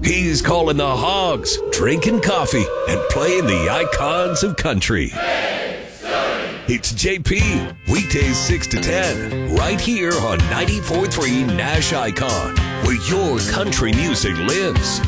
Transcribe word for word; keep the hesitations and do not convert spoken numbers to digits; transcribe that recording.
He's calling the hogs, drinking coffee, and playing the icons of country. It's J P, weekdays six to ten, right here on ninety-four point three Nash Icon, where your country music lives.